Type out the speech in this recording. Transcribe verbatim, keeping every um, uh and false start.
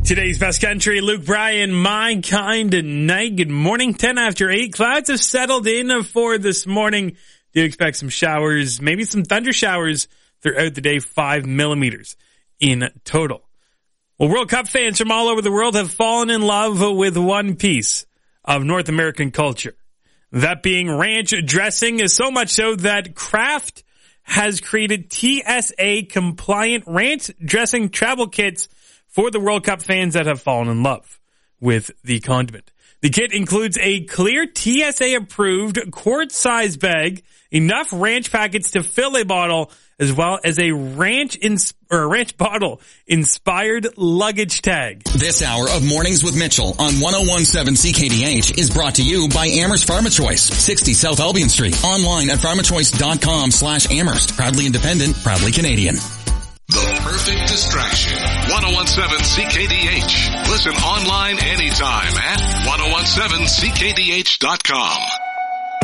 Today's best country, Luke Bryan, My Kind of Night. Good morning, ten after eight. Clouds have settled in for this morning. Do expect some showers, maybe some thunder showers throughout the day, five millimeters in total. Well, World Cup fans from all over the world have fallen in love with one piece of North American culture. That being ranch dressing, is so much so that Kraft has created T S A compliant ranch dressing travel kits for the World Cup fans that have fallen in love with the condiment. The kit includes a clear T S A approved quart size bag, enough ranch packets to fill a bottle, as well as a ranch ins- or a ranch bottle inspired luggage tag. This hour of Mornings with Mitchell on one oh one seven C K D H is brought to you by Amherst PharmaChoice, sixty South Albion Street. Online at pharmachoice.com slash Amherst. Proudly independent, proudly Canadian. The perfect distraction. one oh one seven C K D H. Listen online anytime at ten seventeen C K D H dot com.